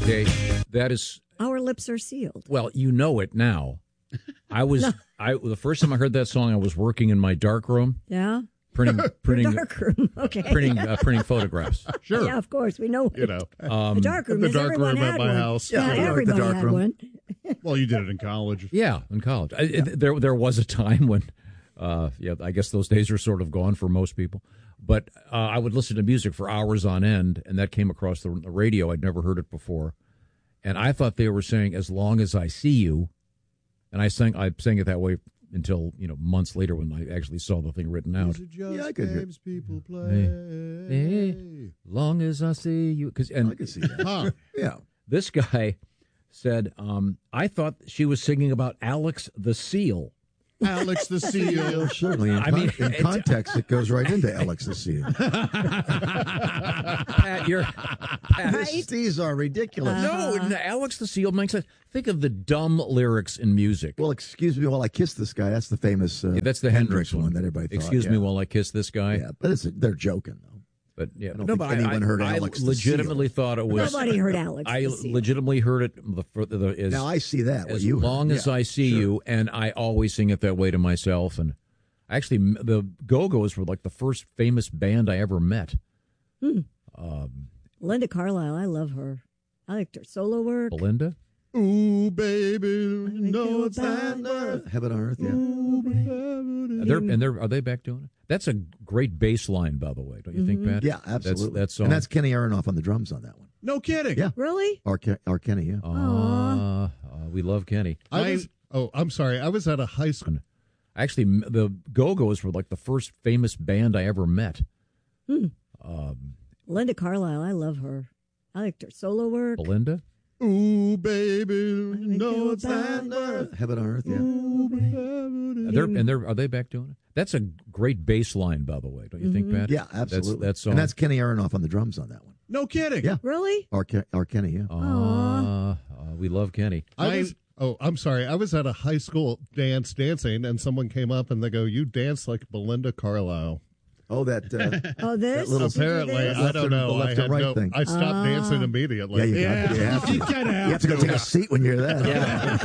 Okay, that is. Our lips are sealed. Well, you know it now. The first time I heard that song, I was working in my darkroom. Yeah. Printing darkroom. Okay. printing photographs. Sure. Yeah, of course. We know it. You know. The darkroom. The dark room at my house. Yeah, Yeah, everybody dark had room. one. Well, you did it in college. Yeah, in college. There was a time when, I guess those days are sort of gone for most people. But I would listen to music for hours on end, and that came across the radio. I'd never heard it before. And I thought they were saying, "As long as I see you," and I sang it that way until months later when I actually saw the thing written out. I could hear. people play. Hey, long as I see you, I can see that. Huh. Yeah. This guy said, "I thought she was singing about Alex the Seal." Alex the Seal. Certainly. In context, it goes right into Alex the Seal. Pat, These are ridiculous. no, Alex the Seal makes sense. Think of the dumb lyrics in music. Well, excuse me while I kiss this guy. That's the famous That's the Hendrix one that everybody thought. Excuse me while I kiss this guy. Yeah, but they're joking, though. But I don't think anyone heard Alex the legitimately Seal. thought it was. Nobody heard Alex I the Seal. legitimately heard it. Now, I see that. As long as I see you, and I always sing it that way to myself. And actually, the Go-Go's were like the first famous band I ever met. Linda Carlisle, I love her. I liked her solo work. Belinda? Ooh, baby, no it's Heaven on Earth, yeah. Are they back doing it? That's a great bass line, by the way. Don't you think, Pat? Yeah, absolutely. That's and that's Kenny Aronoff on the drums on that one. No kidding. Yeah. Really? Our Kenny, yeah. We love Kenny. I'm sorry. I was at a high school. Actually, the Go-Go's were like the first famous band I ever met. Linda Carlisle, I love her. I liked her solo work. Belinda? Ooh, baby, no it's Heaven on Earth, yeah. Are they back doing it? That's a great bass line, by the way. Don't you think, Pat? Yeah, absolutely. That's and that's Kenny Aronoff on the drums on that one. No kidding. Yeah. Really? Our Kenny, yeah. We love Kenny. I'm sorry. I was at a high school dancing, and someone came up and they go, "You dance like Belinda Carlisle." Oh, that. This? That little Apparently, I don't know. Left and right thing. I stopped dancing immediately. Yeah, you have to. You kind of You have to go take a seat when you're that. Yeah.